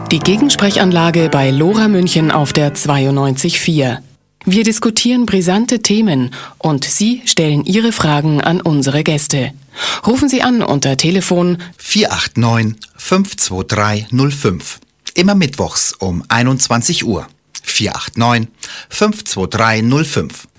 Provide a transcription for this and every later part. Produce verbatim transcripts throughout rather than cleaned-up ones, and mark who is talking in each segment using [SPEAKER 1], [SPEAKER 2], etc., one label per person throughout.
[SPEAKER 1] Die Gegensprechanlage bei Lora München auf der zweiundneunzig Komma vier. Wir diskutieren brisante Themen und Sie stellen Ihre Fragen an unsere Gäste. Rufen Sie an unter Telefon
[SPEAKER 2] vier acht neun, fünf zwei drei null fünf. Immer mittwochs um einundzwanzig Uhr. vier acht neun, fünf zwei drei null fünf.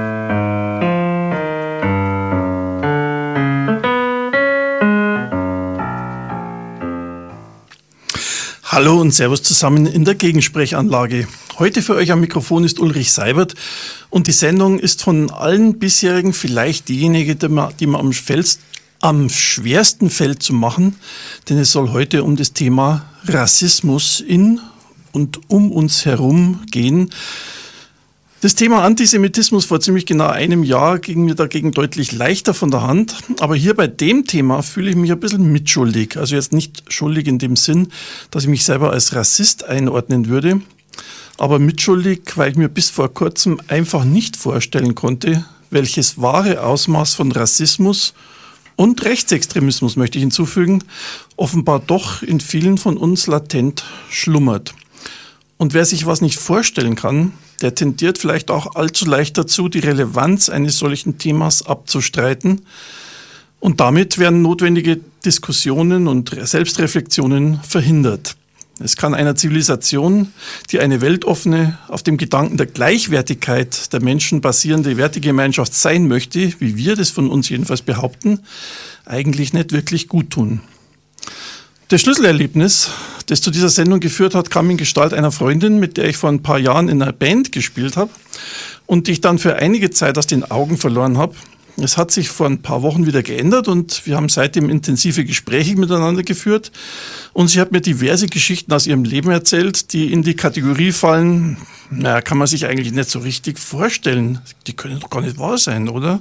[SPEAKER 3] Hallo und Servus zusammen in der Gegensprechanlage. Heute für euch am Mikrofon ist Ulrich Seibert und die Sendung ist von allen bisherigen vielleicht diejenige, die man, die man am, Fels, am schwersten fällt zu machen, denn es soll heute um das Thema Rassismus in und um uns herum gehen. Das Thema Antisemitismus vor ziemlich genau einem Jahr ging mir dagegen deutlich leichter von der Hand. Aber hier bei dem Thema fühle ich mich ein bisschen mitschuldig. Also jetzt nicht schuldig in dem Sinn, dass ich mich selber als Rassist einordnen würde, aber mitschuldig, weil ich mir bis vor kurzem einfach nicht vorstellen konnte, welches wahre Ausmaß von Rassismus und Rechtsextremismus, möchte ich hinzufügen, offenbar doch in vielen von uns latent schlummert. Und wer sich was nicht vorstellen kann, der tendiert vielleicht auch allzu leicht dazu, die Relevanz eines solchen Themas abzustreiten. Und damit werden notwendige Diskussionen und Selbstreflexionen verhindert. Es kann einer Zivilisation, die eine weltoffene, auf dem Gedanken der Gleichwertigkeit der Menschen basierende Wertegemeinschaft sein möchte, wie wir das von uns jedenfalls behaupten, eigentlich nicht wirklich gut tun. Das Schlüsselerlebnis, das zu dieser Sendung geführt hat, kam in Gestalt einer Freundin, mit der ich vor ein paar Jahren in einer Band gespielt habe und die ich dann für einige Zeit aus den Augen verloren habe. Es hat sich vor ein paar Wochen wieder geändert und wir haben seitdem intensive Gespräche miteinander geführt und sie hat mir diverse Geschichten aus ihrem Leben erzählt, die in die Kategorie fallen, naja, kann man sich eigentlich nicht so richtig vorstellen. Die können doch gar nicht wahr sein, oder?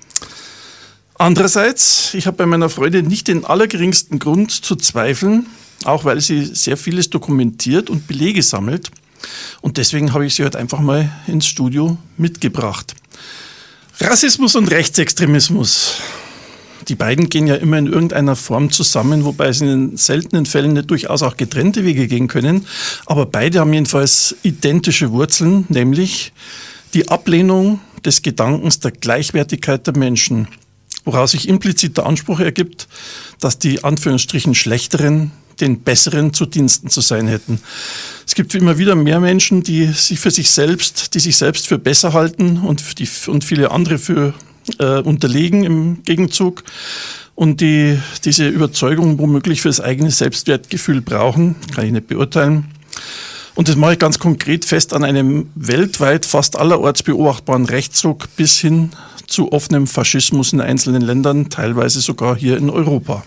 [SPEAKER 3] Andererseits, ich habe bei meiner Freundin nicht den allergeringsten Grund zu zweifeln, auch weil sie sehr vieles dokumentiert und Belege sammelt. Und deswegen habe ich sie heute einfach mal ins Studio mitgebracht. Rassismus und Rechtsextremismus. Die beiden gehen ja immer in irgendeiner Form zusammen, wobei es in den seltenen Fällen nicht durchaus auch getrennte Wege gehen können. Aber beide haben jedenfalls identische Wurzeln, nämlich die Ablehnung des Gedankens der Gleichwertigkeit der Menschen, woraus sich implizit der Anspruch ergibt, dass die Anführungsstrichen Schlechteren den Besseren zu Diensten zu sein hätten. Es gibt immer wieder mehr Menschen, die sich für sich selbst, die sich selbst für besser halten und, die, und viele andere für äh, unterlegen im Gegenzug und die diese Überzeugung womöglich für das eigene Selbstwertgefühl brauchen, kann ich nicht beurteilen. Und das mache ich ganz konkret fest an einem weltweit fast allerorts beobachtbaren Rechtsruck bis hin zu offenem Faschismus in einzelnen Ländern, teilweise sogar hier in Europa.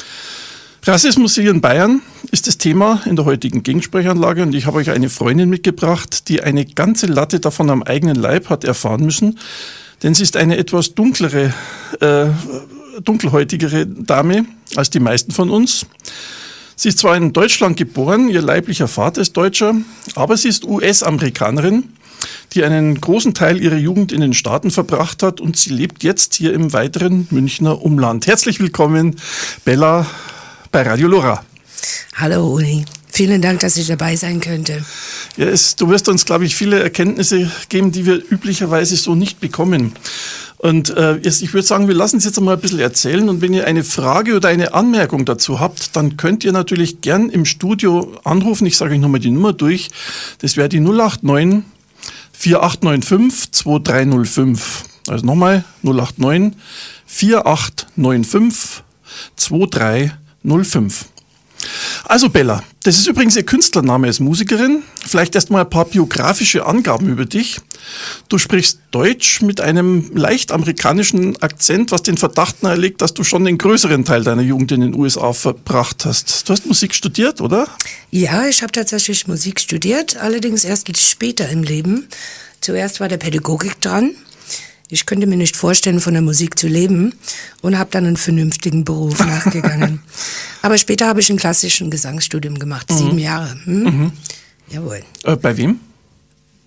[SPEAKER 3] Rassismus hier in Bayern ist das Thema in der heutigen Gegensprechanlage und ich habe euch eine Freundin mitgebracht, die eine ganze Latte davon am eigenen Leib hat erfahren müssen, denn sie ist eine etwas dunklere, äh, dunkelhäutigere Dame als die meisten von uns. Sie ist zwar in Deutschland geboren, ihr leiblicher Vater ist Deutscher, aber sie ist U S-Amerikanerin, die einen großen Teil ihrer Jugend in den Staaten verbracht hat und sie lebt jetzt hier im weiteren Münchner Umland. Herzlich willkommen, Bella, bei Radio Lora.
[SPEAKER 4] Hallo Uli, vielen Dank, dass ich dabei sein könnte.
[SPEAKER 3] Ja, es, du wirst uns, glaube ich, viele Erkenntnisse geben, die wir üblicherweise so nicht bekommen. Und äh, jetzt, ich würde sagen, wir lassen es jetzt einmal ein bisschen erzählen und wenn ihr eine Frage oder eine Anmerkung dazu habt, dann könnt ihr natürlich gern im Studio anrufen. Ich sage euch nochmal die Nummer durch. Das wäre die null acht neun, vier acht neun fünf, zwei drei null fünf. Also nochmal null acht neun, vier acht neun fünf, zwei drei null fünf. Also Bella, das ist übrigens ihr Künstlername als Musikerin. Vielleicht erst mal ein paar biografische Angaben über dich. Du sprichst Deutsch mit einem leicht amerikanischen Akzent, was den Verdacht nahelegt, dass du schon den größeren Teil deiner Jugend in den U S A verbracht hast. Du hast Musik studiert, oder?
[SPEAKER 4] Ja, ich habe tatsächlich Musik studiert, allerdings erst später im Leben. Zuerst war der Pädagogik dran. Ich könnte mir nicht vorstellen, von der Musik zu leben und habe dann einen vernünftigen Beruf nachgegangen. Aber später habe ich ein klassisches Gesangsstudium gemacht, mhm. sieben Jahre. Hm? Mhm. Jawohl.
[SPEAKER 3] Äh, bei wem?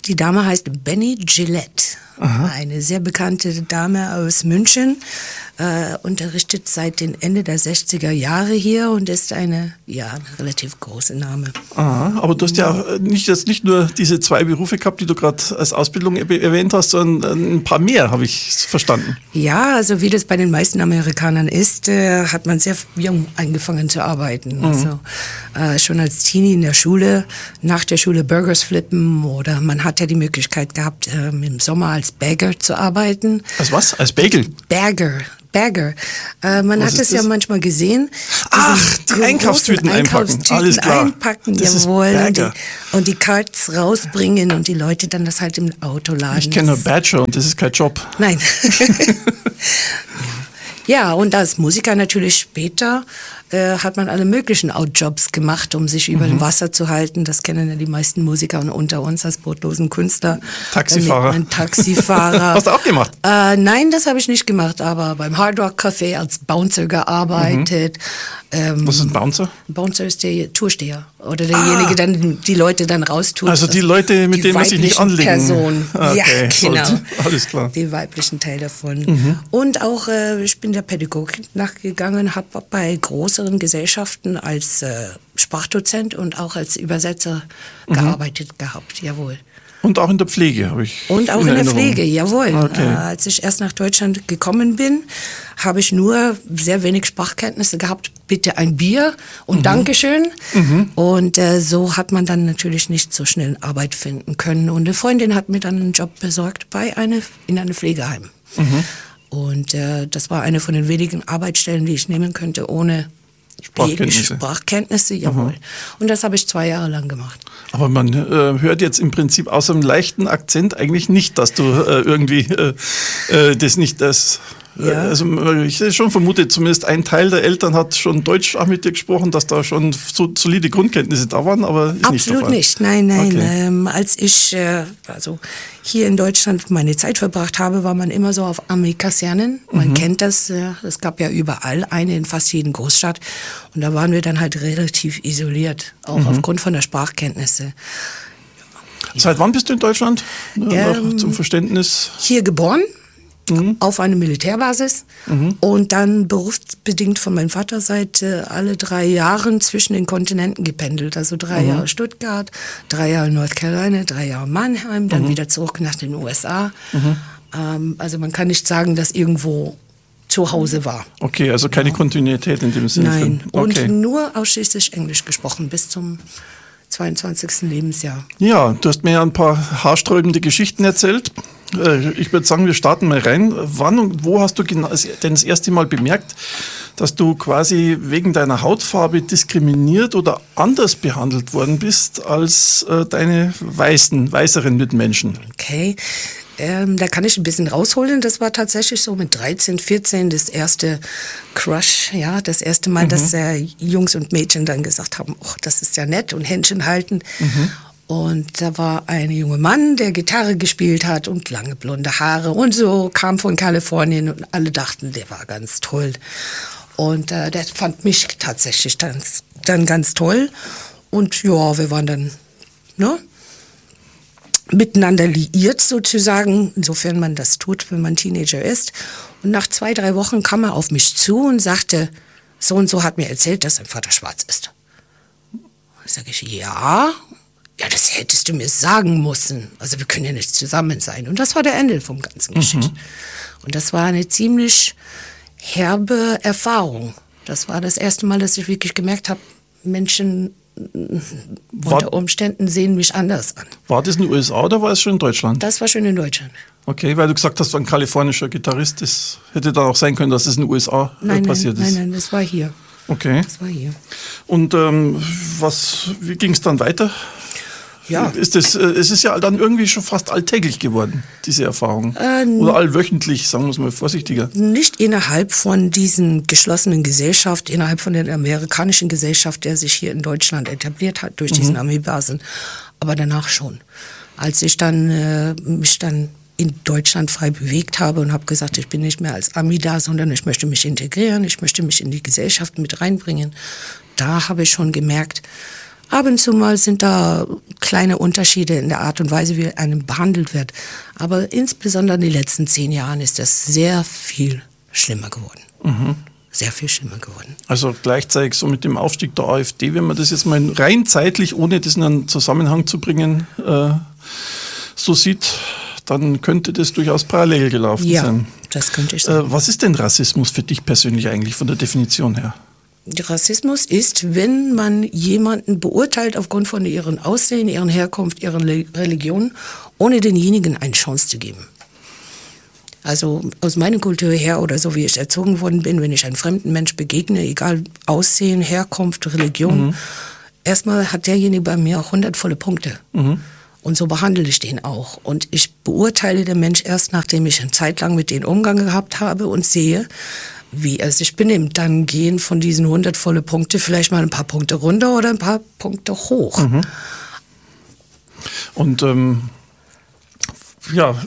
[SPEAKER 4] Die Dame heißt Benny Gillette. Aha. Eine sehr bekannte Dame aus München, äh, unterrichtet seit dem Ende der sechziger Jahre hier und ist eine, ja, relativ große Name.
[SPEAKER 3] Aha, aber du hast ja nicht, jetzt nicht nur diese zwei Berufe gehabt, die du gerade als Ausbildung erwähnt hast, sondern ein paar mehr, habe ich verstanden.
[SPEAKER 4] Ja, also wie das bei den meisten Amerikanern ist, äh, hat man sehr jung angefangen zu arbeiten. Mhm. Also äh, schon als Teenie in der Schule, nach der Schule Burgers flippen oder man hat ja die Möglichkeit gehabt, äh, im Sommer als Bagger zu arbeiten.
[SPEAKER 3] Als was? Als Bagel?
[SPEAKER 4] Bagger. Bagger. Äh, man
[SPEAKER 3] was
[SPEAKER 4] hat das, das ja manchmal gesehen.
[SPEAKER 3] Ach, die Einkaufstüten einpacken. Alles klar.
[SPEAKER 4] Einpacken,
[SPEAKER 3] das
[SPEAKER 4] jawohl.
[SPEAKER 3] Ist
[SPEAKER 4] und, die, und die Cards rausbringen und die Leute dann das halt im Auto laden.
[SPEAKER 3] Ich kenne nur Badger und das ist kein Job.
[SPEAKER 4] Nein. Ja, und als Musiker natürlich später äh, hat man alle möglichen Outjobs gemacht, um sich über mhm. dem Wasser zu halten. Das kennen ja die meisten Musiker unter uns als brotlosen Künstler.
[SPEAKER 3] Taxifahrer.
[SPEAKER 4] Ein Taxifahrer.
[SPEAKER 3] Hast du auch gemacht?
[SPEAKER 4] Äh, nein, das habe ich nicht gemacht, aber beim Hard Rock Café als Bouncer gearbeitet. Mhm.
[SPEAKER 3] Ähm, Was ist ein Bouncer?
[SPEAKER 4] Bouncer ist der Toursteher oder derjenige, ah. der die Leute dann raustut.
[SPEAKER 3] Also die Leute, mit denen man sich nicht anlegen.
[SPEAKER 4] Personen.
[SPEAKER 3] Okay,
[SPEAKER 4] ja, genau.
[SPEAKER 3] Gut. Alles klar.
[SPEAKER 4] Die weiblichen Teil davon.
[SPEAKER 3] Mhm.
[SPEAKER 4] Und auch, äh, ich bin der Pädagogik nachgegangen, habe bei größeren Gesellschaften als äh, Sprachdozent und auch als Übersetzer mhm. gearbeitet gehabt, jawohl.
[SPEAKER 3] Und auch in der Pflege habe ich.
[SPEAKER 4] Und auch in, in der Pflege, jawohl.
[SPEAKER 3] Okay.
[SPEAKER 4] Äh, als ich erst nach Deutschland gekommen bin, habe ich nur sehr wenig Sprachkenntnisse gehabt. Bitte ein Bier und mhm. Dankeschön. Mhm. Und äh, so hat man dann natürlich nicht so schnell Arbeit finden können. Und eine Freundin hat mir dann einen Job besorgt bei eine, in einem Pflegeheim. Mhm. Und äh, das war eine von den wenigen Arbeitsstellen, die ich nehmen könnte, ohne
[SPEAKER 3] Sprachkenntnisse.
[SPEAKER 4] Sprachkenntnisse, jawohl. Mhm. Und das habe ich zwei Jahre lang gemacht.
[SPEAKER 3] Aber man äh, hört jetzt im Prinzip außer einem leichten Akzent eigentlich nicht, dass du äh, irgendwie äh, äh, das nicht das... Ja. Also ich schon vermute, zumindest ein Teil der Eltern hat schon Deutsch auch mit dir gesprochen, dass da schon so solide Grundkenntnisse da waren, aber ist
[SPEAKER 4] absolut
[SPEAKER 3] nicht der Fall.
[SPEAKER 4] Nicht, nein, nein.
[SPEAKER 3] Okay.
[SPEAKER 4] Ähm, als ich äh, also hier in Deutschland meine Zeit verbracht habe, war man immer so auf Armeekasernen. Man mhm. kennt das, äh, es gab ja überall eine in fast jeden Großstadt und da waren wir dann halt relativ isoliert, auch mhm. aufgrund von der Sprachkenntnisse.
[SPEAKER 3] Seit wann bist du in Deutschland?
[SPEAKER 4] Ähm,
[SPEAKER 3] zum Verständnis.
[SPEAKER 4] Hier geboren.
[SPEAKER 3] Mhm.
[SPEAKER 4] Auf eine Militärbasis mhm. und dann berufsbedingt von meinem Vater seit äh, alle drei Jahren zwischen den Kontinenten gependelt. Also drei mhm. Jahre Stuttgart, drei Jahre North Carolina, drei Jahre Mannheim, dann mhm. wieder zurück nach den U S A. Mhm. Ähm, also man kann nicht sagen, dass irgendwo zu Hause war.
[SPEAKER 3] Okay, also keine ja. Kontinuität in dem Sinne.
[SPEAKER 4] Nein,
[SPEAKER 3] okay.
[SPEAKER 4] Und nur ausschließlich Englisch gesprochen bis zum zweiundzwanzigsten Lebensjahr.
[SPEAKER 3] Ja, du hast mir ja ein paar haarsträubende Geschichten erzählt. Ich würde sagen, wir starten mal rein. Wann und wo hast du denn das erste Mal bemerkt, dass du quasi wegen deiner Hautfarbe diskriminiert oder anders behandelt worden bist als äh, deine weißen, weißeren Mitmenschen?
[SPEAKER 4] Okay, ähm, da kann ich ein bisschen rausholen. Das war tatsächlich so mit dreizehn, vierzehn das erste Crush, ja, das erste Mal, mhm. dass äh, Jungs und Mädchen dann gesagt haben, oh, das ist ja nett und Händchen halten. Mhm. Und da war ein junger Mann, der Gitarre gespielt hat und lange blonde Haare und so, kam von Kalifornien und alle dachten, der war ganz toll. Und äh, der fand mich tatsächlich dann, dann ganz toll. Und ja, wir waren dann ne, miteinander liiert sozusagen, insofern man das tut, wenn man Teenager ist. Und nach zwei, drei Wochen kam er auf mich zu und sagte, so und so hat mir erzählt, dass sein Vater schwarz ist. Da sage ich, ja. Ja, das hättest du mir sagen müssen. Also wir können ja nicht zusammen sein. Und das war der Ende vom ganzen Geschichte. Mhm. Und das war eine ziemlich herbe Erfahrung. Das war das erste Mal, dass ich wirklich gemerkt habe, Menschen war, unter Umständen sehen mich anders an.
[SPEAKER 3] War das in den U S A oder war es schon in Deutschland?
[SPEAKER 4] Das war schon in Deutschland.
[SPEAKER 3] Okay, weil du gesagt hast, du ein kalifornischer Gitarrist. Das hätte dann auch sein können, dass es in den U S A
[SPEAKER 4] nein,
[SPEAKER 3] passiert
[SPEAKER 4] nein,
[SPEAKER 3] ist.
[SPEAKER 4] Nein, nein, das war hier.
[SPEAKER 3] Okay.
[SPEAKER 4] Das war hier.
[SPEAKER 3] Und ähm, was, wie ging es dann weiter?
[SPEAKER 4] Ja.
[SPEAKER 3] Ist das, es ist ja dann irgendwie schon fast alltäglich geworden, diese Erfahrung. Äh, Oder allwöchentlich, sagen wir es mal vorsichtiger.
[SPEAKER 4] Nicht innerhalb von diesen geschlossenen Gesellschaft, innerhalb von der amerikanischen Gesellschaft, der sich hier in Deutschland etabliert hat durch mhm. diesen Armeebasen, aber danach schon. Als ich dann äh, mich dann in Deutschland frei bewegt habe und habe gesagt, ich bin nicht mehr als Ami da, sondern ich möchte mich integrieren, ich möchte mich in die Gesellschaft mit reinbringen, da habe ich schon gemerkt, Ab und zu mal sind da kleine Unterschiede in der Art und Weise, wie einem behandelt wird. Aber insbesondere in den letzten zehn Jahren ist das sehr viel schlimmer geworden. Mhm. Sehr viel schlimmer geworden.
[SPEAKER 3] Also gleichzeitig so mit dem Aufstieg der AfD, wenn man das jetzt mal rein zeitlich, ohne das in einen Zusammenhang zu bringen, äh, so sieht, dann könnte das durchaus parallel gelaufen
[SPEAKER 4] ja,
[SPEAKER 3] sein.
[SPEAKER 4] Ja, das könnte ich sagen.
[SPEAKER 3] Äh, was ist denn Rassismus für dich persönlich eigentlich von der Definition her?
[SPEAKER 4] Rassismus ist, wenn man jemanden beurteilt aufgrund von ihrem Aussehen, ihrer Herkunft, ihrer Religion, ohne denjenigen eine Chance zu geben. Also aus meiner Kultur her oder so wie ich erzogen worden bin, wenn ich einem fremden Mensch begegne, egal Aussehen, Herkunft, Religion, mhm. erstmal hat derjenige bei mir auch hundert volle Punkte. Mhm. Und so behandle ich den auch. Und ich beurteile den Mensch erst, nachdem ich eine Zeit lang mit dem Umgang gehabt habe und sehe, wie er sich benimmt. Dann gehen von diesen hundert volle Punkte vielleicht mal ein paar Punkte runter oder ein paar Punkte hoch. Mhm.
[SPEAKER 3] Und ähm, ja, äh,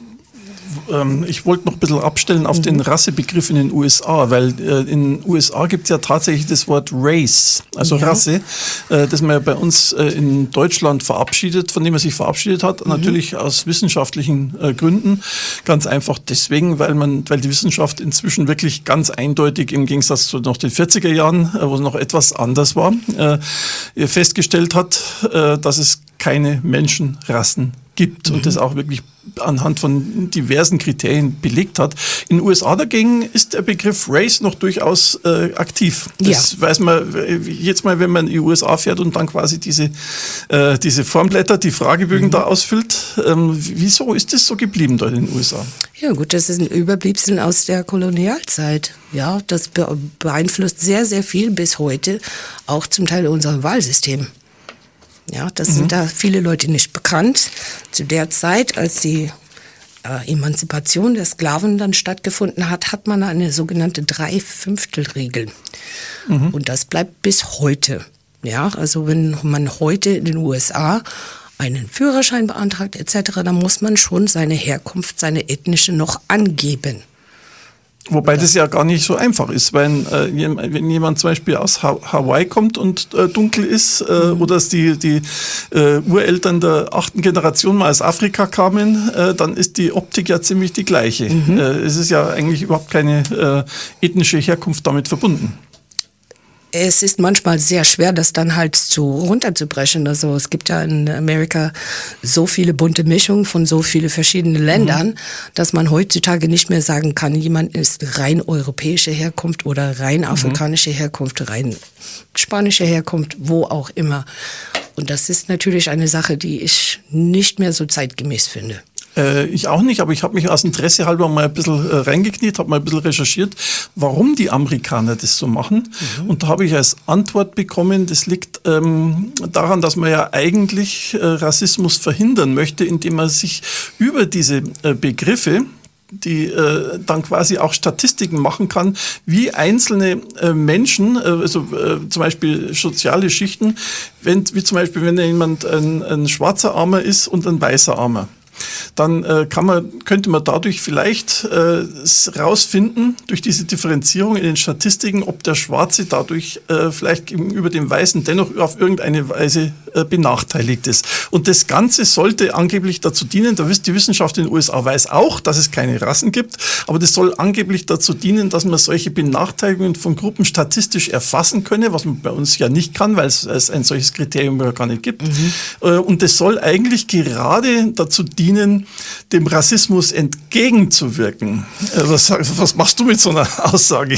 [SPEAKER 3] ich wollte noch ein bisschen abstellen auf mhm. den Rassebegriff in den U S A, weil äh, in den U S A gibt es ja tatsächlich das Wort Race, also ja. Rasse, äh, das man ja bei uns äh, in Deutschland verabschiedet, von dem man sich verabschiedet hat, mhm. natürlich aus wissenschaftlichen äh, Gründen. Ganz einfach deswegen, weil man, weil die Wissenschaft inzwischen wirklich ganz eindeutig im Gegensatz zu noch den vierziger Jahren, äh, wo es noch etwas anders war, äh, festgestellt hat, äh, dass es keine Menschenrassen gibt mhm. und das auch wirklich anhand von diversen Kriterien belegt hat. In den U S A dagegen ist der Begriff Race noch durchaus äh, aktiv. Das ja. weiß man jetzt mal, wenn man in die U S A fährt und dann quasi diese, äh, diese Formblätter, die Fragebögen mhm. da ausfüllt. Ähm, wieso ist das so geblieben dort in den U S A?
[SPEAKER 4] Ja gut, das ist ein Überbleibsel aus der Kolonialzeit. Ja, das beeinflusst sehr, sehr viel bis heute, auch zum Teil unser Wahlsystem. Ja, das mhm. sind da viele Leute nicht bekannt. Zu der Zeit, als die äh, Emanzipation der Sklaven dann stattgefunden hat, hat man eine sogenannte Drei-Fünftel-Regel. Mhm. Und das bleibt bis heute. Ja, also wenn man heute in den U S A einen Führerschein beantragt et cetera, dann muss man schon seine Herkunft, seine ethnische noch angeben.
[SPEAKER 3] Wobei das ja gar nicht so einfach ist, weil äh, wenn jemand zum Beispiel aus ha- Hawaii kommt und äh, dunkel ist äh, mhm. oder dass die, die äh, Ureltern der achten Generation mal aus Afrika kamen, äh, dann ist die Optik ja ziemlich die gleiche. Mhm. Äh, es ist ja eigentlich überhaupt keine äh, ethnische Herkunft damit verbunden.
[SPEAKER 4] Es ist manchmal sehr schwer, das dann halt zu runterzubrechen. Also es gibt ja in Amerika so viele bunte Mischungen von so vielen verschiedenen Ländern, mhm. dass man heutzutage nicht mehr sagen kann, jemand ist rein europäische Herkunft oder rein afrikanische mhm. Herkunft, rein spanische Herkunft, wo auch immer. Und das ist natürlich eine Sache, die ich nicht mehr so zeitgemäß finde.
[SPEAKER 3] Äh, ich auch nicht, aber ich habe mich aus Interesse halber mal ein bisschen äh, reingekniet, habe mal ein bisschen recherchiert, warum die Amerikaner das so machen. Mhm. Und da habe ich als Antwort bekommen, das liegt ähm, daran, dass man ja eigentlich äh, Rassismus verhindern möchte, indem man sich über diese äh, Begriffe, die äh, dann quasi auch Statistiken machen kann, wie einzelne äh, Menschen, äh, also äh, zum Beispiel soziale Schichten, wenn, wie zum Beispiel, wenn jemand ein, ein schwarzer Armer ist und ein weißer Armer. Dann äh, kann man, könnte man dadurch vielleicht äh, rausfinden, durch diese Differenzierung in den Statistiken, ob der Schwarze dadurch äh, vielleicht gegenüber dem Weißen dennoch auf irgendeine Weise äh, benachteiligt ist. Und das Ganze sollte angeblich dazu dienen, da wisst die Wissenschaft in den U S A weiß auch, dass es keine Rassen gibt, aber das soll angeblich dazu dienen, dass man solche Benachteiligungen von Gruppen statistisch erfassen könne, was man bei uns ja nicht kann, weil es, es ein solches Kriterium ja gar nicht gibt. Mhm. Äh, und das soll eigentlich gerade dazu dienen, dem Rassismus entgegenzuwirken. Was, was machst du mit so einer Aussage?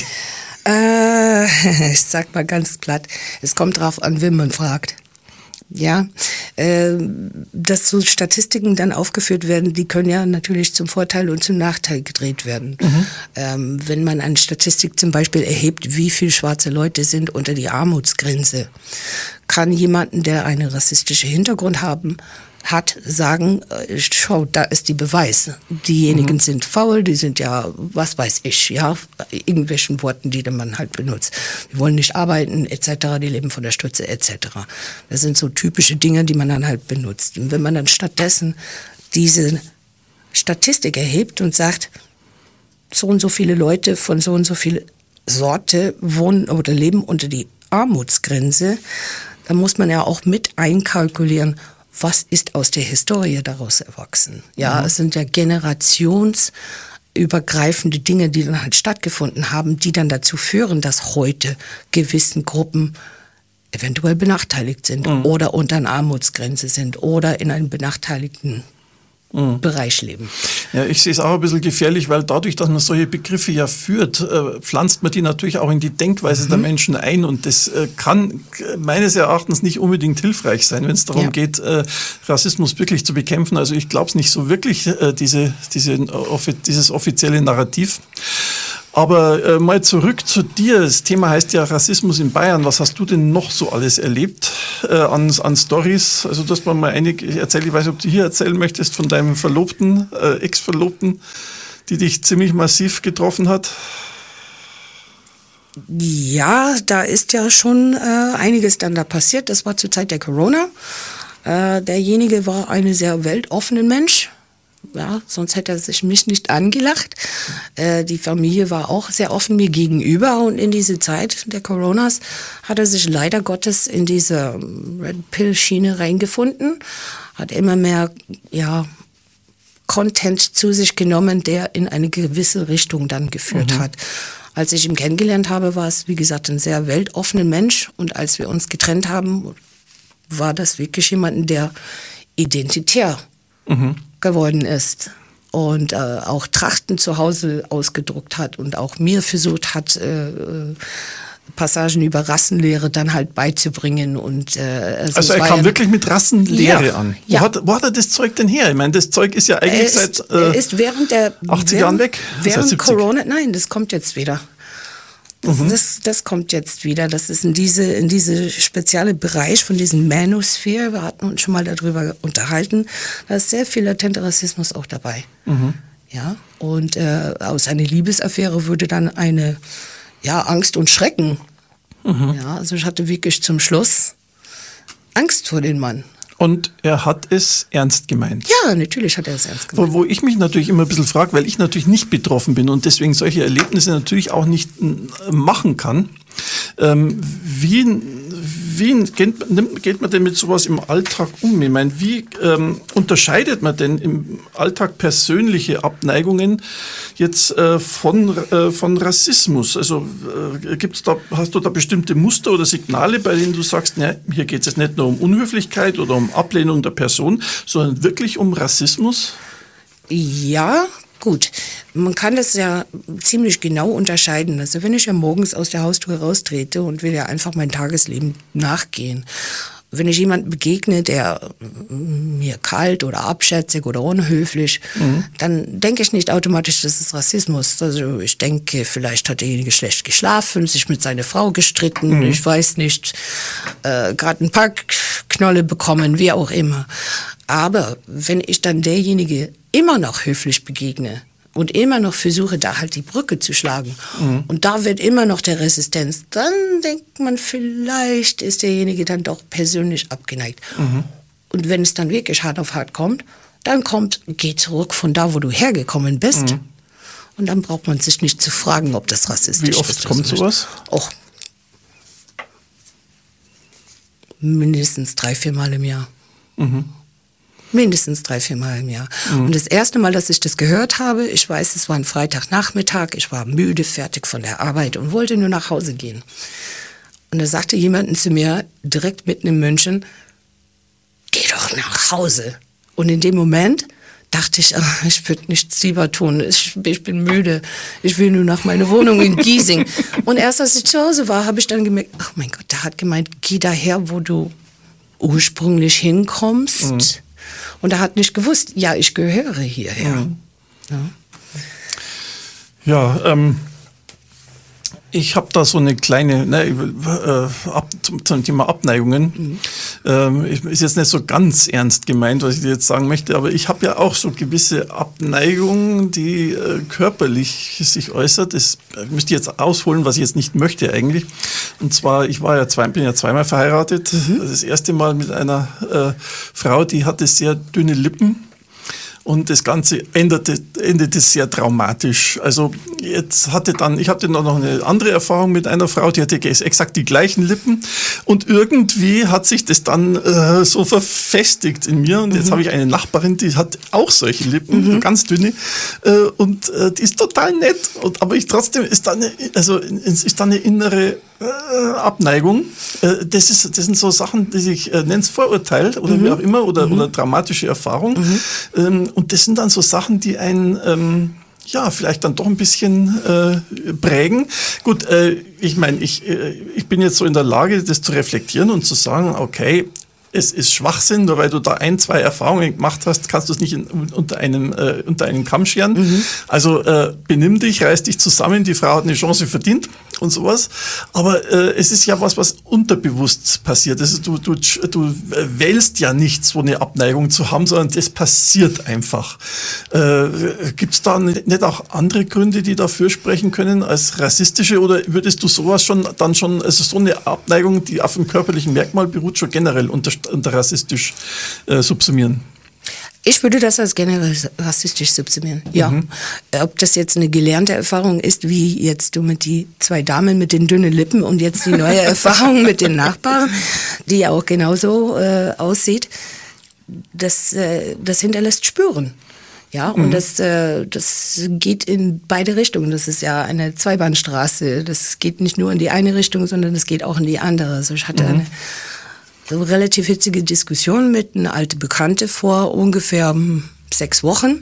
[SPEAKER 4] Äh, ich sag mal ganz platt, es kommt drauf an, wen man fragt. Ja, äh, dass so Statistiken dann aufgeführt werden, die können ja natürlich zum Vorteil und zum Nachteil gedreht werden. Mhm. Ähm, wenn man eine Statistik zum Beispiel erhebt, wie viele schwarze Leute sind unter die Armutsgrenze, kann jemanden, der einen rassistischen Hintergrund haben, hat, sagen, schau, da ist die Beweis. Diejenigen mhm. sind faul, die sind ja, was weiß ich, ja, irgendwelchen Worten, die man halt benutzt. Die wollen nicht arbeiten, et cetera, die leben von der Stütze, et cetera. Das sind so typische Dinge, die man dann halt benutzt. Und wenn man dann stattdessen diese Statistik erhebt und sagt, so und so viele Leute von so und so viel Sorte wohnen oder leben unter die Armutsgrenze, da muss man ja auch mit einkalkulieren, was ist aus der Historie daraus erwachsen. Ja, mhm. es sind ja generationsübergreifende Dinge, die dann halt stattgefunden haben, die dann dazu führen, dass heute gewissen Gruppen eventuell benachteiligt sind mhm. oder unter einer Armutsgrenze sind oder in einem benachteiligten Mhm. Bereich leben.
[SPEAKER 3] Ja, ich sehe es auch ein bisschen gefährlich, weil dadurch, dass man solche Begriffe ja führt, äh, pflanzt man die natürlich auch in die Denkweise mhm. der Menschen ein und das äh, kann meines Erachtens nicht unbedingt hilfreich sein, wenn es darum ja. geht, äh, Rassismus wirklich zu bekämpfen. Also ich glaube es nicht so wirklich, äh, diese, diese, offi- dieses offizielle Narrativ. Aber äh, mal zurück zu dir. Das Thema heißt ja Rassismus in Bayern. Was hast du denn noch so alles erlebt äh, an, an Stories? Also, dass man mal einige erzählt, ich weiß nicht, ob du hier erzählen möchtest von deinem Verlobten, äh, Ex-Verlobten, die dich ziemlich massiv getroffen hat.
[SPEAKER 4] Ja, da ist ja schon äh, einiges dann da passiert. Das war zur Zeit der Corona. Äh, derjenige war ein sehr weltoffener Mensch. Ja, sonst hätte er sich mich nicht angelacht. Äh, die Familie war auch sehr offen mir gegenüber und in diese Zeit der Coronas hat er sich leider Gottes in diese Red Pill Schiene reingefunden, hat immer mehr, ja, Content zu sich genommen, der in eine gewisse Richtung dann geführt mhm. hat. Als ich ihn kennengelernt habe, war es, wie gesagt, ein sehr weltoffener Mensch und als wir uns getrennt haben, war das wirklich jemand, der identitär mhm. geworden ist und äh, auch Trachten zu Hause ausgedruckt hat und auch mir versucht hat, äh, Passagen über Rassenlehre dann halt beizubringen. Und, äh, also,
[SPEAKER 3] also er kam ja wirklich mit Rassenlehre ja, an. Wo,
[SPEAKER 4] ja.
[SPEAKER 3] hat, wo hat er das Zeug denn her? Ich meine, das Zeug ist ja eigentlich
[SPEAKER 4] er ist,
[SPEAKER 3] seit äh,
[SPEAKER 4] er ist während der,
[SPEAKER 3] achtzig
[SPEAKER 4] während,
[SPEAKER 3] Jahren weg.
[SPEAKER 4] Während Corona, nein, das kommt jetzt wieder. Das, mhm. das, das kommt jetzt wieder. Das ist in diese, in diese spezielle Bereich von diesem Manosphere. Wir hatten uns schon mal darüber unterhalten. Da ist sehr viel latenter Rassismus auch dabei. Mhm. Ja, und äh, aus einer Liebesaffäre würde dann eine, ja, Angst und Schrecken. Mhm. Ja, also ich hatte wirklich zum Schluss Angst vor dem Mann.
[SPEAKER 3] Und er hat es ernst gemeint.
[SPEAKER 4] Ja, natürlich hat er es ernst gemeint.
[SPEAKER 3] Wo, wo ich mich natürlich immer ein bisschen frage, weil ich natürlich nicht betroffen bin und deswegen solche Erlebnisse natürlich auch nicht machen kann. Ähm, wie wie geht, nimmt, geht man denn mit sowas im Alltag um? Ich meine, wie ähm, unterscheidet man denn im Alltag persönliche Abneigungen jetzt äh, von, äh, von Rassismus? Also äh, gibt's da, hast du da bestimmte Muster oder Signale, bei denen du sagst, ne, hier geht es jetzt nicht nur um Unhöflichkeit oder um Ablehnung der Person, sondern wirklich um Rassismus?
[SPEAKER 4] Ja, gut. Man kann das ja ziemlich genau unterscheiden. Also wenn ich ja morgens aus der Haustür raustrete und will ja einfach mein Tagesleben nachgehen, wenn ich jemandem begegne, der mir kalt oder abschätzig oder unhöflich, mhm. dann denke ich nicht automatisch, das ist Rassismus. Also ich denke, vielleicht hat derjenige schlecht geschlafen, sich mit seiner Frau gestritten, mhm. ich weiß nicht, äh, gerade ein paar Knolle bekommen, wie auch immer. Aber wenn ich dann derjenige immer noch höflich begegne und immer noch versuche, da halt die Brücke zu schlagen mhm. und da wird immer noch der Resistenz, dann denkt man, vielleicht ist derjenige dann doch persönlich abgeneigt. Mhm. Und wenn es dann wirklich hart auf hart kommt, dann kommt, geh zurück von da, wo du hergekommen bist. Mhm. Und dann braucht man sich nicht zu fragen, ob das rassistisch ist.
[SPEAKER 3] Wie oft
[SPEAKER 4] ist
[SPEAKER 3] kommt sowas?
[SPEAKER 4] Och, mindestens drei, vier Mal im Jahr. Mhm. Mindestens drei, vier Mal im Jahr. Mhm. Und das erste Mal, dass ich das gehört habe, ich weiß, es war ein Freitagnachmittag, ich war müde, fertig von der Arbeit und wollte nur nach Hause gehen. Und da sagte jemand zu mir, direkt mitten in München, geh doch nach Hause. Und in dem Moment dachte ich, ach, ich würde nichts lieber tun, ich, ich bin müde, ich will nur nach meiner Wohnung in Giesing. Und erst als ich zu Hause war, habe ich dann gemerkt, ach mein Gott, der hat gemeint, geh daher, wo du ursprünglich hinkommst. Mhm. Und er hat nicht gewusst, ja, ich gehöre hierher. Mhm. Ja,
[SPEAKER 3] ja ähm, ich habe da so eine kleine, ne, äh, ab, zum, zum Thema Abneigungen. Mhm. Ähm, ist jetzt nicht so ganz ernst gemeint, was ich dir jetzt sagen möchte, aber ich habe ja auch so gewisse Abneigungen, die äh, körperlich sich äußert. Das müsste ich jetzt ausholen, was ich jetzt nicht möchte eigentlich. Und zwar, ich war ja zwei, bin ja zweimal verheiratet. Mhm. Das erste Mal mit einer äh, Frau, die hatte sehr dünne Lippen. Und das Ganze endete, endete sehr traumatisch. Also jetzt hatte dann, ich hatte noch eine andere Erfahrung mit einer Frau, die hatte exakt die gleichen Lippen. Und irgendwie hat sich das dann äh, so verfestigt in mir. Und jetzt mhm. habe ich eine Nachbarin, die hat auch solche Lippen, mhm. ganz dünne. Äh, und äh, die ist total nett. Und, aber ich trotzdem ist da eine, also ist da eine innere äh, Abneigung. Äh, das, ist, das sind so Sachen, die ich äh, nenne es Vorurteil oder mhm. wie auch immer oder, mhm. oder dramatische Erfahrung. Mhm. Ähm, und das sind dann so Sachen, die einen ähm, ja, vielleicht dann doch ein bisschen äh, prägen. Gut, äh, ich meine, ich, äh, ich bin jetzt so in der Lage, das zu reflektieren und zu sagen, okay, es ist Schwachsinn, nur weil du da ein, zwei Erfahrungen gemacht hast, kannst du es nicht in, unter, einem, äh, unter einen Kamm scheren. Mhm. Also äh, benimm dich, reiß dich zusammen, die Frau hat eine Chance verdient und sowas. Aber äh, es ist ja was, was unterbewusst passiert. Also du, du, du wählst ja nicht, so eine Abneigung zu haben, sondern das passiert einfach. Äh, Gibt es da nicht auch andere Gründe, die dafür sprechen können als rassistische, oder würdest du sowas schon dann schon, also so eine Abneigung, die auf dem körperlichen Merkmal beruht, schon generell unter unter rassistisch äh, subsumieren?
[SPEAKER 4] Ich würde das als generell rassistisch subsumieren, ja. Mhm. Ob das jetzt eine gelernte Erfahrung ist, wie jetzt du mit die zwei Damen mit den dünnen Lippen und jetzt die neue Erfahrung mit den Nachbarn, die ja auch genauso äh, aussieht, das, äh, das hinterlässt Spuren. Ja, und mhm. das, äh, das geht in beide Richtungen. Das ist ja eine Zweibahnstraße. Das geht nicht nur in die eine Richtung, sondern das geht auch in die andere. Also ich hatte mhm. eine eine relativ hitzige Diskussion mit einer alten Bekannte vor ungefähr sechs Wochen.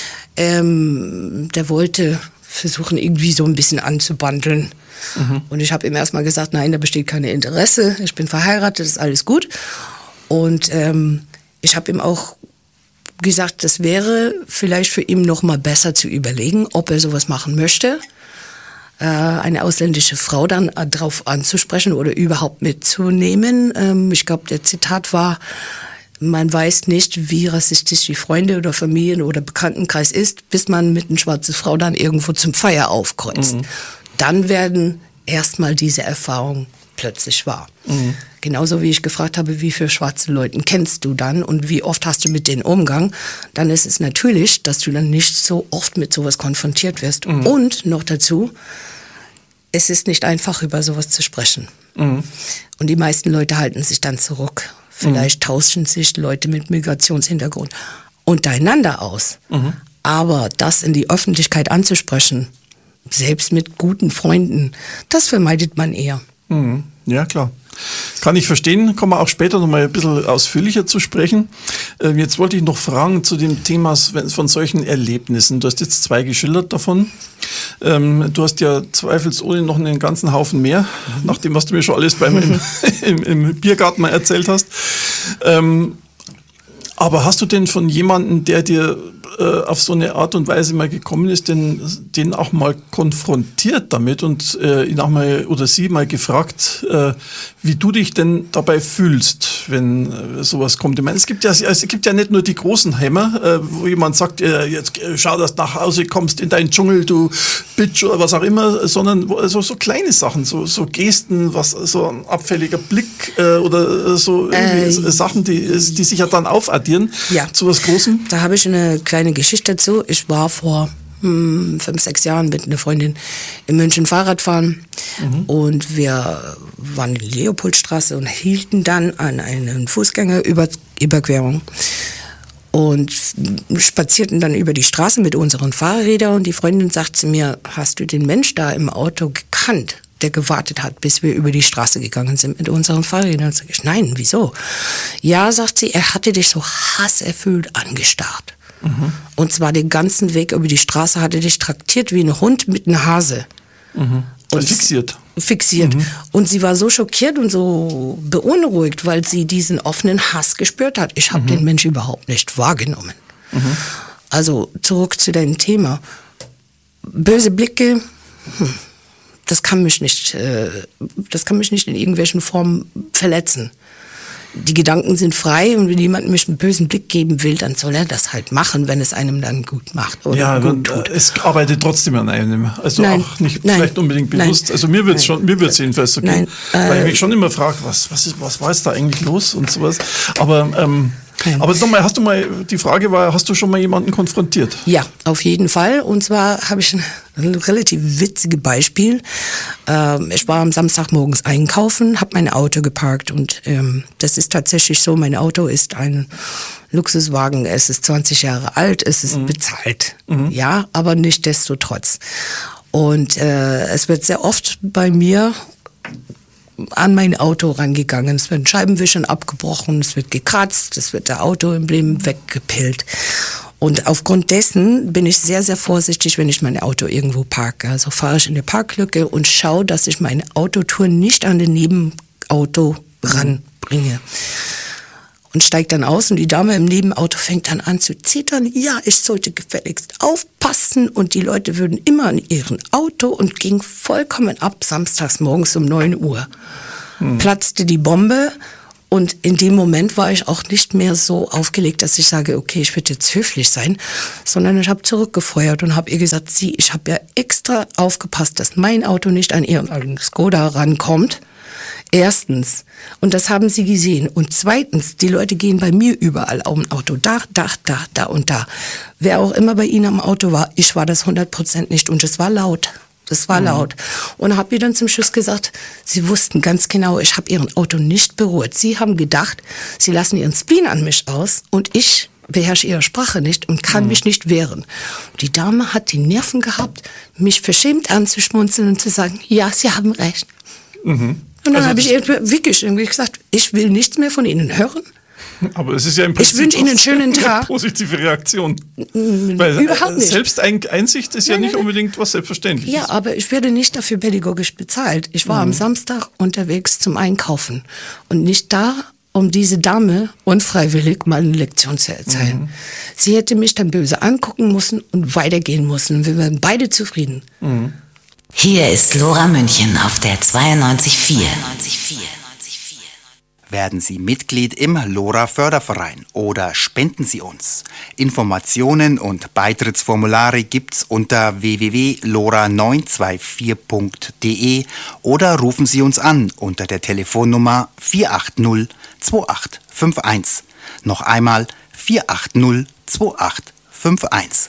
[SPEAKER 4] Ähm, der wollte versuchen, irgendwie so ein bisschen anzubandeln. Mhm. Und ich habe ihm erstmal gesagt, nein, da besteht kein Interesse. Ich bin verheiratet, ist alles gut. Und ähm, ich habe ihm auch gesagt, das wäre vielleicht für ihn noch mal besser zu überlegen, ob er sowas machen möchte. Eine ausländische Frau dann drauf anzusprechen oder überhaupt mitzunehmen. Ich glaube, der Zitat war, man weiß nicht, wie rassistisch die Freunde oder Familien oder Bekanntenkreis ist, bis man mit einer schwarzen Frau dann irgendwo zum Feier aufkreuzt. Mhm. Dann werden erstmal diese Erfahrungen plötzlich wahr. Mhm. Genauso wie ich gefragt habe, wie viele schwarze Leute kennst du dann und wie oft hast du mit denen Umgang, dann ist es natürlich, dass du dann nicht so oft mit sowas konfrontiert wirst. Mhm. Und noch dazu, es ist nicht einfach, über sowas zu sprechen. Mhm. Und die meisten Leute halten sich dann zurück. Vielleicht mhm. tauschen sich Leute mit Migrationshintergrund untereinander aus. Mhm. Aber das in die Öffentlichkeit anzusprechen, selbst mit guten Freunden, das vermeidet man eher.
[SPEAKER 3] Mhm. Ja, klar. Kann ich verstehen, kommen wir auch später noch mal ein bisschen ausführlicher zu sprechen. Ähm, jetzt wollte ich noch fragen zu dem Thema von solchen Erlebnissen. Du hast jetzt zwei geschildert davon. Ähm, du hast ja zweifelsohne noch einen ganzen Haufen mehr, mhm. nach dem, was du mir schon alles beim im, im, im Biergarten mal erzählt hast. Ähm, aber hast du denn von jemandem, der dir äh, auf so eine Art und Weise mal gekommen ist, den, den auch mal konfrontiert damit und äh, ihn auch mal oder sie mal gefragt, äh, wie du dich denn dabei fühlst, wenn äh, sowas kommt? Ich meine, es gibt ja, es gibt ja nicht nur die großen Hämmer, äh, wo jemand sagt, äh, jetzt äh, schau, dass du nach Hause kommst in deinen Dschungel, du Bitch oder was auch immer, sondern wo, also so kleine Sachen, so, so Gesten, was so ein abfälliger Blick äh, oder so äh, Sachen, die, die sich ja dann aufaddieren
[SPEAKER 4] ja.
[SPEAKER 3] zu was Großem.
[SPEAKER 4] Da habe ich eine kleine Geschichte dazu. Ich war vor hm, fünf, sechs Jahren mit einer Freundin in München Fahrrad fahren mhm. und wir waren in die Leopoldstraße und hielten dann an einer Fußgängerüberquerung und spazierten dann über die Straße mit unseren Fahrrädern und die Freundin sagt zu mir, hast du den Mensch da im Auto gekannt, der gewartet hat, bis wir über die Straße gegangen sind mit unseren Fahrrädern? Und sag ich, nein, wieso? Ja, sagt sie, er hatte dich so hasserfüllt angestarrt. Mhm. Und zwar den ganzen Weg über die Straße hat er dich traktiert wie ein Hund mit einem Hase.
[SPEAKER 3] Mhm. Und fixiert.
[SPEAKER 4] Fixiert. Mhm. Und sie war so schockiert und so beunruhigt, weil sie diesen offenen Hass gespürt hat. Ich habe mhm. den Mensch überhaupt nicht wahrgenommen. Mhm. Also zurück zu deinem Thema. Böse Blicke, hm, das kann mich nicht, äh, das kann mich nicht in irgendwelchen Formen verletzen. Die Gedanken sind frei und wenn jemand mich einen bösen Blick geben will, dann soll er das halt machen, wenn es einem dann gut macht oder
[SPEAKER 3] ja,
[SPEAKER 4] gut tut.
[SPEAKER 3] Es arbeitet trotzdem an einem, also nein, auch nicht
[SPEAKER 4] nein,
[SPEAKER 3] vielleicht unbedingt bewusst. Nein, also mir wird es schon, mir wird's jedenfalls so gehen,
[SPEAKER 4] nein,
[SPEAKER 3] weil
[SPEAKER 4] äh,
[SPEAKER 3] ich mich schon immer frage, was, was ist, was war jetzt da eigentlich los und sowas. Aber ähm,
[SPEAKER 4] Nein.
[SPEAKER 3] Aber nochmal, hast du mal, die Frage war, hast du schon mal jemanden konfrontiert?
[SPEAKER 4] Ja, auf jeden Fall. Und zwar habe ich ein, ein relativ witziges Beispiel. Ähm, ich war am Samstag morgens einkaufen, habe mein Auto geparkt und ähm, das ist tatsächlich so, mein Auto ist ein Luxuswagen, es ist zwanzig Jahre alt, es ist mhm. bezahlt. Mhm. Ja, aber nichtsdestotrotz. Und äh, es wird sehr oft bei mir an mein Auto rangegangen. Es werden Scheibenwischern abgebrochen, es wird gekratzt, es wird der Autoemblem weggepillt. Und aufgrund dessen bin ich sehr, sehr vorsichtig, wenn ich mein Auto irgendwo parke. Also fahre ich in eine Parklücke und schaue, dass ich meine Autotour nicht an den Nebenauto ranbringe. Und steigt dann aus und die Dame im Nebenauto fängt dann an zu zittern. Ja, ich sollte gefälligst aufpassen und die Leute würden immer an ihrem Auto und ging vollkommen ab, samstags morgens um neun Uhr. Hm. Platzte die Bombe und in dem Moment war ich auch nicht mehr so aufgelegt, dass ich sage, okay, ich würde jetzt höflich sein, sondern ich habe zurückgefeuert und habe ihr gesagt, sie, ich habe ja extra aufgepasst, dass mein Auto nicht an ihren Skoda rankommt. Erstens, und das haben sie gesehen. Und zweitens, die Leute gehen bei mir überall auf dem Auto. Da, da, da, da und da. Wer auch immer bei ihnen am Auto war, ich war das hundert Prozent nicht. Und es war laut. Das war mhm. laut. Und habe ihr dann zum Schluss gesagt, sie wussten ganz genau, ich habe ihren Auto nicht berührt. Sie haben gedacht, sie lassen ihren Spleen an mich aus und ich beherrsche ihre Sprache nicht und kann mhm. mich nicht wehren. Die Dame hat die Nerven gehabt, mich verschämt anzuschmunzeln und zu sagen, ja, Sie haben recht. Mhm. Und dann also habe ich wirklich irgendwie gesagt, ich will nichts mehr von Ihnen hören.
[SPEAKER 3] Aber es ist ja im Prinzip
[SPEAKER 4] ich wünsche Ihnen einen schönen Tag.
[SPEAKER 3] Eine positive Reaktion.
[SPEAKER 4] Weil überhaupt nicht.
[SPEAKER 3] Selbsteinsicht ist nein, ja nicht nein. unbedingt was Selbstverständliches.
[SPEAKER 4] Ja, aber ich werde nicht dafür pädagogisch bezahlt. Ich war mhm. am Samstag unterwegs zum Einkaufen und nicht da, um diese Dame unfreiwillig mal eine Lektion zu erzählen. Mhm. Sie hätte mich dann böse angucken müssen und weitergehen müssen. Wir wären beide zufrieden.
[SPEAKER 5] Mhm. Hier ist Lora München auf der zweiundneunzig Komma vier.
[SPEAKER 2] Werden Sie Mitglied im Lora Förderverein oder spenden Sie uns? Informationen und Beitrittsformulare gibt's unter w w w punkt lora neun zwei vier punkt d e oder rufen Sie uns an unter der Telefonnummer vier acht null zwei acht fünf eins. Noch einmal vier acht null zwei acht fünf eins.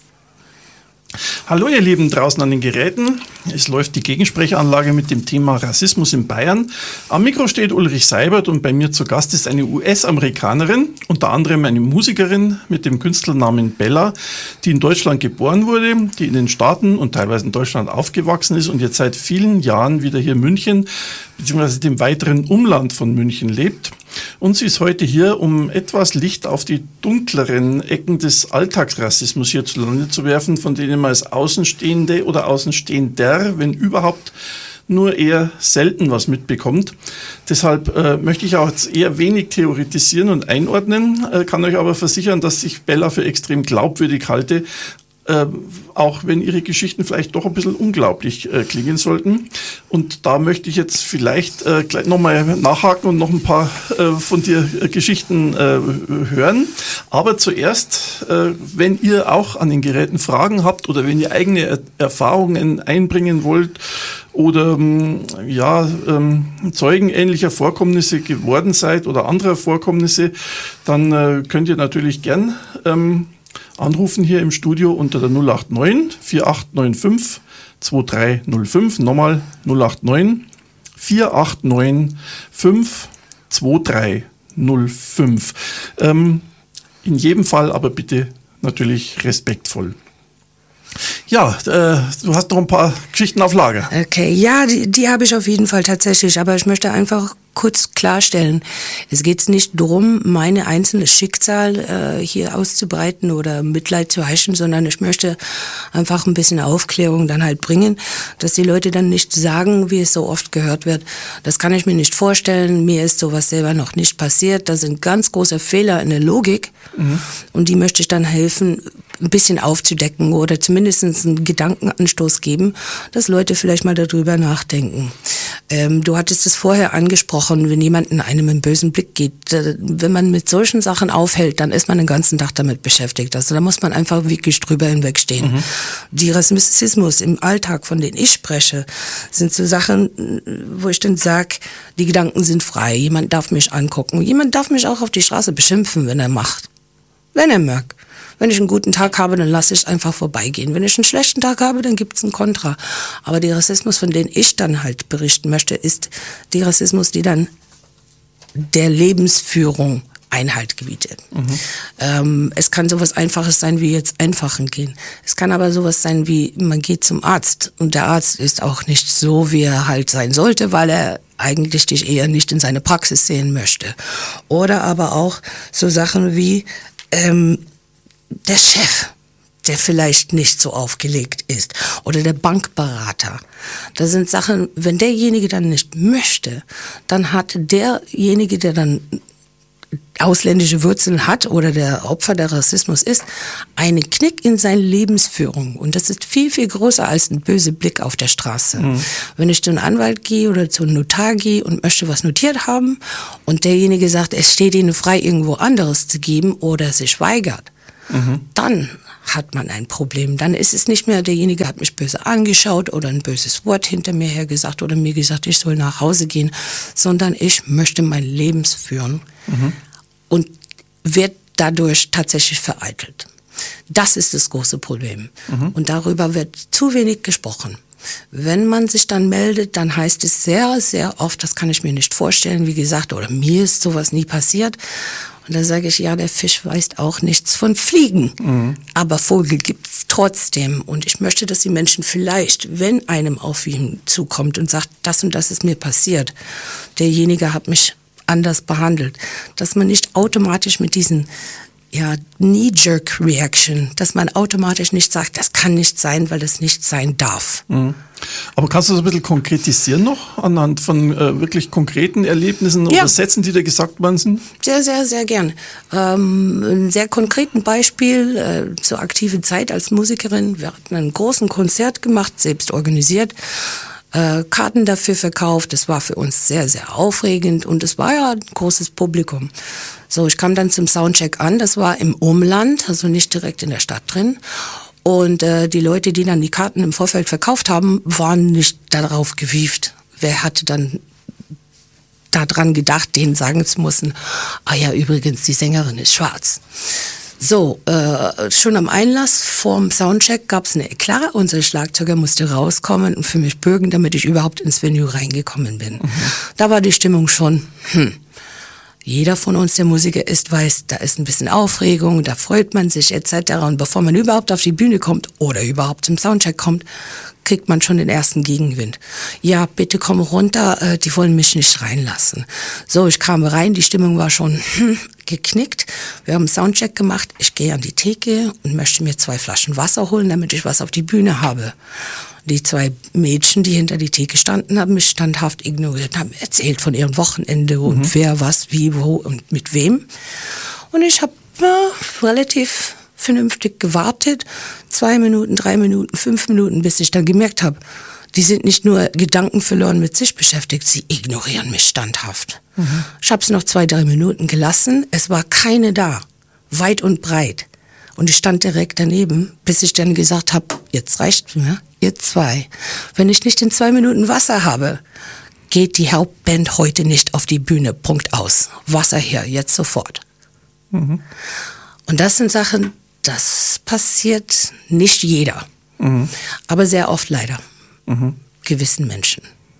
[SPEAKER 3] Hallo ihr Lieben draußen an den Geräten. Es läuft die Gegensprechanlage mit dem Thema Rassismus in Bayern. Am Mikro steht Ulrich Seibert und bei mir zu Gast ist eine U S-Amerikanerin, unter anderem eine Musikerin mit dem Künstlernamen Bella, die in Deutschland geboren wurde, die in den Staaten und teilweise in Deutschland aufgewachsen ist und jetzt seit vielen Jahren wieder hier in München bzw. dem weiteren Umland von München lebt. Und sie ist heute hier, um etwas Licht auf die dunkleren Ecken des Alltagsrassismus hierzulande zu werfen, von denen man als Außenstehende oder Außenstehender, wenn überhaupt, nur eher selten was mitbekommt. Deshalb äh, möchte ich auch jetzt eher wenig theoretisieren und einordnen, äh, kann euch aber versichern, dass ich Bella für extrem glaubwürdig halte, Äh, auch wenn ihre Geschichten vielleicht doch ein bisschen unglaublich äh, klingen sollten. Und da möchte ich jetzt vielleicht äh, gleich nochmal nachhaken und noch ein paar äh, von dir äh, Geschichten äh, hören. Aber zuerst, äh, wenn ihr auch an den Geräten Fragen habt oder wenn ihr eigene er- Erfahrungen einbringen wollt oder ähm, ja, ähm, Zeugen ähnlicher Vorkommnisse geworden seid oder anderer Vorkommnisse, dann äh, könnt ihr natürlich gern ähm, anrufen hier im Studio unter der null acht neun vier acht neun fünf zwei drei null fünf. Nochmal null acht neun vier acht neun fünf zwei drei null fünf. Ähm, in jedem Fall aber bitte natürlich respektvoll. Ja, äh, du hast noch ein paar Geschichten auf Lager.
[SPEAKER 4] Okay, ja, die, die habe ich auf jeden Fall tatsächlich, aber ich möchte einfach kurz klarstellen, es geht nicht darum, meine einzelne Schicksal äh, hier auszubreiten oder Mitleid zu heischen, sondern ich möchte einfach ein bisschen Aufklärung dann halt bringen, dass die Leute dann nicht sagen, wie es so oft gehört wird, das kann ich mir nicht vorstellen, mir ist sowas selber noch nicht passiert, da sind ganz große Fehler in der Logik mhm. und die möchte ich dann helfen, ein bisschen aufzudecken oder zumindest einen Gedankenanstoß geben, dass Leute vielleicht mal darüber nachdenken. Ähm, du hattest es vorher angesprochen, wenn jemand in einem einen bösen Blick geht, äh, wenn man mit solchen Sachen aufhält, dann ist man den ganzen Tag damit beschäftigt. Also da muss man einfach wirklich drüber hinwegstehen. Mhm. Die Rassismus im Alltag, von denen ich spreche, sind so Sachen, wo ich dann sage, die Gedanken sind frei, jemand darf mich angucken, jemand darf mich auch auf die Straße beschimpfen, wenn er macht, wenn er mag. Wenn ich einen guten Tag habe, dann lasse ich einfach vorbeigehen. Wenn ich einen schlechten Tag habe, dann gibt es einen Kontra. Aber der Rassismus, von dem ich dann halt berichten möchte, ist die Rassismus, die dann der Lebensführung Einhalt gebietet. Mhm. Ähm, es kann sowas Einfaches sein wie jetzt einfachen gehen. Es kann aber sowas sein wie, man geht zum Arzt und der Arzt ist auch nicht so, wie er halt sein sollte, weil er eigentlich dich eher nicht in seine Praxis sehen möchte. Oder aber auch so Sachen wie ähm, der Chef, der vielleicht nicht so aufgelegt ist, oder der Bankberater. Das sind Sachen, wenn derjenige dann nicht möchte, dann hat derjenige, der dann ausländische Wurzeln hat oder der Opfer der Rassismus ist, einen Knick in seiner Lebensführung. Und das ist viel, viel größer als ein böser Blick auf der Straße. Mhm. Wenn ich zu einem Anwalt gehe oder zu einem Notar gehe und möchte was notiert haben und derjenige sagt, es steht Ihnen frei, irgendwo anderes zu geben oder sich weigert, mhm. dann hat man ein Problem. Dann ist es nicht mehr, derjenige hat mich böse angeschaut oder ein böses Wort hinter mir her gesagt oder mir gesagt, ich soll nach Hause gehen, sondern ich möchte mein Leben führen mhm. und wird dadurch tatsächlich vereitelt. Das ist das große Problem. Mhm. Und darüber wird zu wenig gesprochen. Wenn man sich dann meldet, dann heißt es sehr, sehr oft, das kann ich mir nicht vorstellen, wie gesagt, oder mir ist sowas nie passiert. Und da sage ich, ja, der Fisch weiß auch nichts von Fliegen. Mhm. Aber Vogel gibt's trotzdem. Und ich möchte, dass die Menschen vielleicht, wenn einem auf ihn zukommt und sagt, das und das ist mir passiert, derjenige hat mich anders behandelt, dass man nicht automatisch mit diesen ja, Knee-Jerk-Reaction, dass man automatisch nicht sagt, das kann nicht sein, weil das nicht sein darf.
[SPEAKER 3] Mhm. Aber kannst du das ein bisschen konkretisieren noch, anhand von äh, wirklich konkreten Erlebnissen
[SPEAKER 4] ja.
[SPEAKER 3] oder Sätzen, die da gesagt worden sind?
[SPEAKER 4] Sehr, sehr, sehr gern. Ähm, ein sehr konkreten Beispiel äh, zur aktiven Zeit als Musikerin. Wir hatten einen großen Konzert gemacht, selbst organisiert. Karten dafür verkauft. Das war für uns sehr, sehr aufregend und es war ja ein großes Publikum. So, ich kam dann zum Soundcheck an. Das war im Umland, also nicht direkt in der Stadt drin. Und äh, die Leute, die dann die Karten im Vorfeld verkauft haben, waren nicht darauf gewieft. Wer hatte dann daran gedacht, denen sagen zu müssen, ah ja, übrigens, die Sängerin ist schwarz. So, äh, schon am Einlass vorm Soundcheck gab es eine Eklat. Unser Schlagzeuger musste rauskommen und für mich bürgen, damit ich überhaupt ins Venue reingekommen bin. Mhm. Da war die Stimmung schon, hm. Jeder von uns, der Musiker ist, weiß, da ist ein bisschen Aufregung, da freut man sich et cetera. Und bevor man überhaupt auf die Bühne kommt oder überhaupt zum Soundcheck kommt, kriegt man schon den ersten Gegenwind. Ja, bitte komm runter, äh, die wollen mich nicht reinlassen. So, ich kam rein, die Stimmung war schon hm, geknickt. Wir haben einen Soundcheck gemacht. Ich gehe an die Theke und möchte mir zwei Flaschen Wasser holen, damit ich was auf die Bühne habe. Die zwei Mädchen, die hinter die Theke standen, haben mich standhaft ignoriert, haben erzählt von ihrem Wochenende und mhm. wer, was, wie, wo und mit wem. Und ich habe ja, relativ vernünftig gewartet, zwei Minuten, drei Minuten, fünf Minuten, bis ich dann gemerkt habe, die sind nicht nur gedankenverloren mit sich beschäftigt, sie ignorieren mich standhaft. Mhm. Ich habe es noch zwei, drei Minuten gelassen, es war keine da, weit und breit. Und ich stand direkt daneben, bis ich dann gesagt habe, jetzt reicht's mir, ihr zwei. Wenn ich nicht in zwei Minuten Wasser habe, geht die Hauptband heute nicht auf die Bühne, Punkt aus. Wasser her, jetzt sofort. Mhm. Und das sind Sachen, das passiert nicht jeder, mhm. aber sehr oft leider mhm. gewissen Menschen.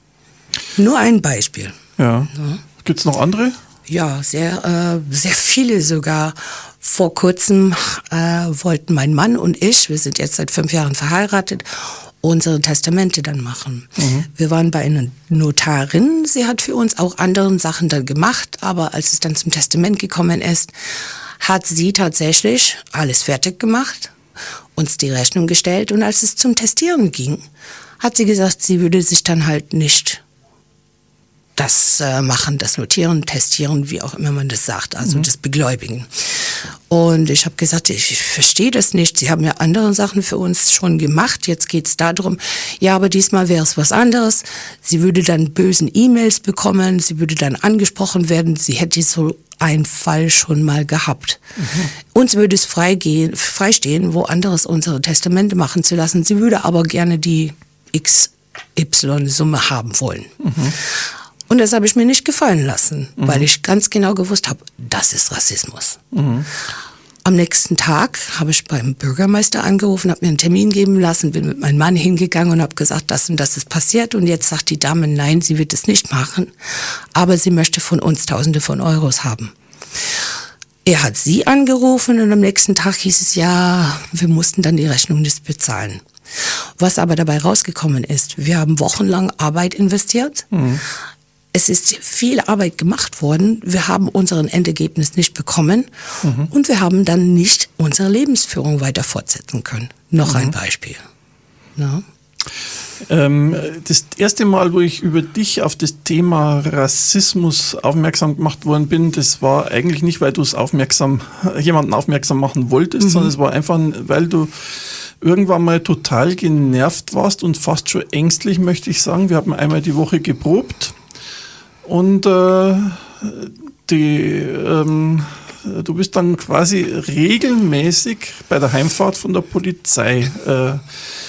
[SPEAKER 4] Nur ein Beispiel.
[SPEAKER 3] Ja. ja. Gibt es noch andere?
[SPEAKER 4] Ja, sehr, äh, sehr viele sogar. Vor kurzem äh, wollten mein Mann und ich, wir sind jetzt seit fünf Jahren verheiratet, unsere Testamente dann machen. Mhm. Wir waren bei einer Notarin, sie hat für uns auch andere Sachen dann gemacht, aber als es dann zum Testament gekommen ist, hat sie tatsächlich alles fertig gemacht, uns die Rechnung gestellt und als es zum Testieren ging, hat sie gesagt, sie würde sich dann halt nicht das äh, machen, das Notieren, Testieren, wie auch immer man das sagt, also mhm. das Begläubigen. Und ich habe gesagt, ich, ich verstehe das nicht. Sie haben ja andere Sachen für uns schon gemacht. Jetzt geht es darum, ja, aber diesmal wäre es was anderes. Sie würde dann bösen E-Mails bekommen. Sie würde dann angesprochen werden. Sie hätte so einen Fall schon mal gehabt. Mhm. Uns würde es freigehen, freistehen, wo anderes unsere Testamente machen zu lassen. Sie würde aber gerne die X Y-Summe haben wollen. Mhm. Und das habe ich mir nicht gefallen lassen, mhm. weil ich ganz genau gewusst habe, das ist Rassismus. Mhm. Am nächsten Tag habe ich beim Bürgermeister angerufen, habe mir einen Termin geben lassen, bin mit meinem Mann hingegangen und habe gesagt, das und das ist passiert. Und jetzt sagt die Dame, nein, sie wird es nicht machen, aber sie möchte von uns Tausende von Euros haben. Er hat sie angerufen und am nächsten Tag hieß es, ja, wir mussten dann die Rechnung nicht bezahlen. Was aber dabei rausgekommen ist, wir haben wochenlang Arbeit investiert. Mhm. Es ist viel Arbeit gemacht worden. Wir haben unseren Endergebnis nicht bekommen. Mhm. Und wir haben dann nicht unsere Lebensführung weiter fortsetzen können. Noch mhm. ein Beispiel. Ja.
[SPEAKER 3] Ähm, das erste Mal, wo ich über dich auf das Thema Rassismus aufmerksam gemacht worden bin, das war eigentlich nicht, weil du es aufmerksam, jemanden aufmerksam machen wolltest, mhm. sondern es war einfach, weil du irgendwann mal total genervt warst und fast schon ängstlich, möchte ich sagen. Wir haben einmal die Woche geprobt. Und äh, die, ähm, du bist dann quasi regelmäßig bei der Heimfahrt von der Polizei äh,